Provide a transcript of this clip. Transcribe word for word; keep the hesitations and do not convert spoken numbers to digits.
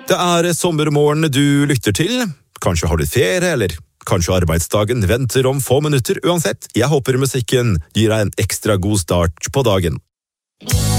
Det er sommermorgen du lytter til. Kanskje har du ferie, eller kanskje arbeidsdagen venter om få minutter. Uansett, jeg håper musikken gir deg en ekstra god start på dagen.